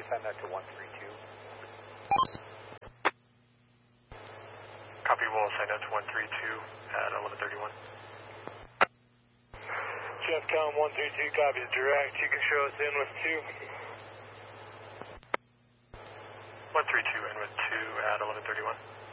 send that to 132. Copy, we'll send that to 132 at 11:31. Jeffcom 132 copies direct. You can show us in with 2. 132 in with 2 at 11:31.